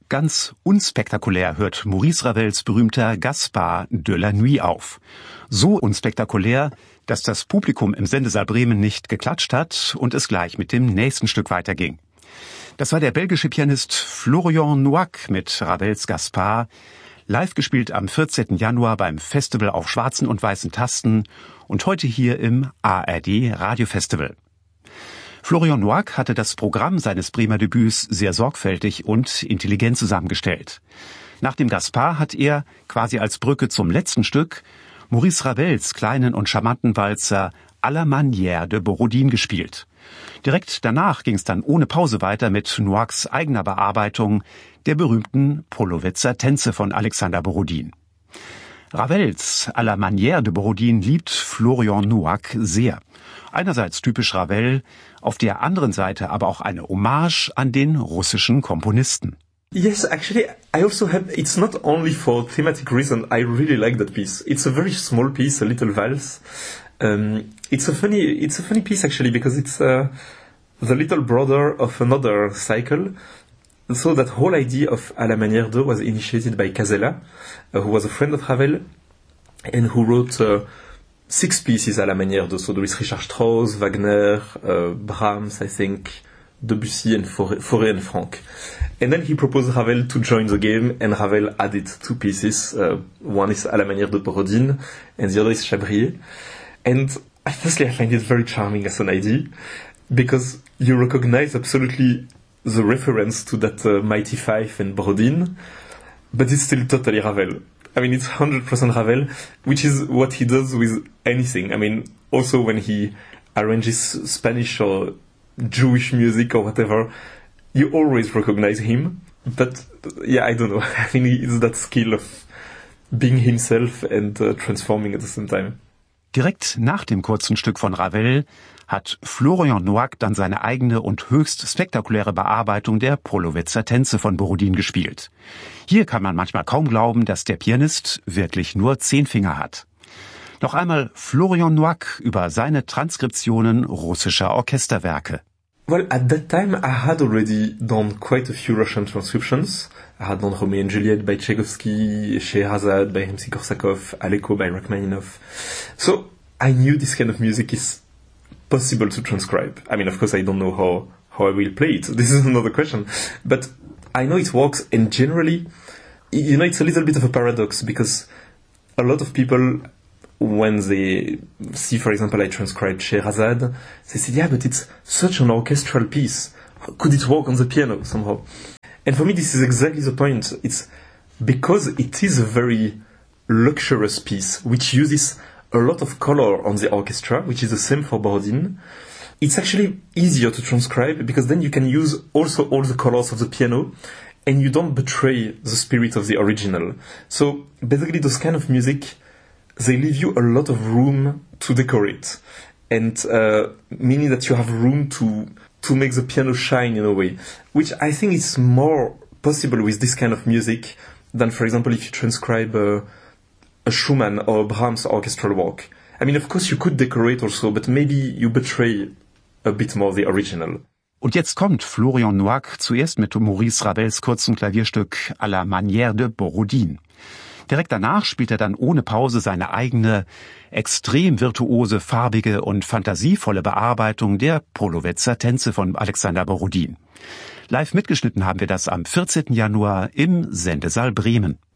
Ganz unspektakulär hört Maurice Ravels berühmter Gaspard de la Nuit auf. So unspektakulär, dass das Publikum im Sendesaal Bremen nicht geklatscht hat und es gleich mit dem nächsten Stück weiterging. Das war der belgische Pianist Florian Nouac mit Ravels Gaspard, live gespielt am 14. Januar beim Festival auf schwarzen und weißen Tasten und heute hier im ARD Radiofestival. Florian Nouac hatte das Programm seines Bremer Debüts sehr sorgfältig und intelligent zusammengestellt. Nach dem Gaspard hat er, quasi als Brücke zum letzten Stück, Maurice Ravels kleinen und charmanten Walzer à la manière de Borodin gespielt. Direkt danach ging es dann ohne Pause weiter mit Nouacs eigener Bearbeitung der berühmten Polowetzer Tänze von Alexander Borodin. Ravels à la manière de Borodin liebt Florian Nouac sehr. Einerseits typisch Ravel, auf der anderen Seite aber auch eine Hommage an den russischen Komponisten. Yes, actually, I also have, it's not only for thematic reason, I really like that piece. It's a very small piece, a little valse. It's a funny piece actually, because it's the little brother of another cycle. So that whole idea of à la manière de was initiated by Casella, who was a friend of Ravel, and who wrote 6 pieces à la manière de. So there is Richard Strauss, Wagner, Brahms, I think, Debussy, and Fauré and Franck. And then he proposed Ravel to join the game, and Ravel added 2 pieces. One is à la manière de Borodin, and the other is Chabrier. And firstly, I find it very charming as an idea, because you recognize absolutely the reference to that Mighty Five and Borodin, but it's still totally Ravel. I mean, it's 100% Ravel, which is what he does with anything. I mean, also when he arranges Spanish or Jewish music or whatever, you always recognize him. But yeah, I don't know. I mean, it's that skill of being himself and transforming at the same time. Direkt nach dem kurzen Stück von Ravel hat Florian Nouac dann seine eigene und höchst spektakuläre Bearbeitung der Polowetzer Tänze von Borodin gespielt. Hier kann man manchmal kaum glauben, dass der Pianist wirklich nur 10 Finger hat. Noch einmal Florian Nouac über seine Transkriptionen russischer Orchesterwerke. Well, at that time I had already done quite a few Russian transcriptions. I had done Romeo and Juliet by Tchaikovsky, Scheherazade by Rimsky-Korsakov, Aleko by Rachmaninoff. So I knew this kind of music is possible to transcribe. I mean, of course, I don't know how I will play it. This is another question. But I know it works, and generally, you know, it's a little bit of a paradox, because a lot of people, when they see, for example, I transcribed Scheherazade, they say, yeah, but it's such an orchestral piece. Could it work on the piano somehow? And for me, this is exactly the point. It's because it is a very luxurious piece, which uses a lot of color on the orchestra, which is the same for Borodin. It's actually easier to transcribe, because then you can use also all the colors of the piano, and you don't betray the spirit of the original. So basically, those kind of music, they leave you a lot of room to decorate, and meaning that you have room to make the piano shine in a way, which I think is more possible with this kind of music than, for example, if you transcribe a Schumann or a Brahms orchestral work. I mean, of course, you could decorate also, but maybe you betray a bit more the original. Und jetzt kommt Florian Nouac zuerst mit Maurice Ravels kurzem Klavierstück à la manière de Borodin. Direkt danach spielt er dann ohne Pause seine eigene, extrem virtuose, farbige und fantasievolle Bearbeitung der Polowetzer Tänze von Alexander Borodin. Live mitgeschnitten haben wir das am 14. Januar im Sendesaal Bremen.